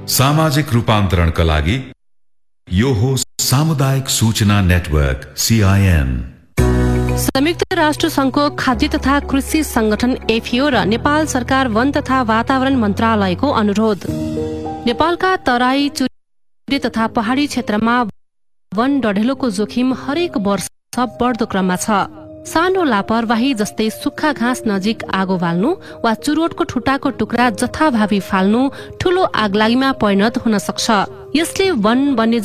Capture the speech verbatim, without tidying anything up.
सामाजिक रूपान्तरणका लागि यो हो सामुदायिक सूचना नेटवर्क सीआईएन। संयुक्त राष्ट्र संघको खाद्य तथा कृषि संगठन एफएओ र नेपाल सरकार वन तथा वातावरण मन्त्रालयको अनुरोध। नेपालका तराई, चुरे तथा पहाडी क्षेत्रमा वन डढेलोको जोखिम हरेक वर्ष बढ्दो क्रममा छ। सानो लापरवाही जस्तै सुक्खा घाँस नजिक आगो बाल्नु वा चुरोटको ठुटाको टुक्रा जथाभावी फाल्नु ठूलो आगलागीमा परिणत हुन सक्छ। यसले वन वन्य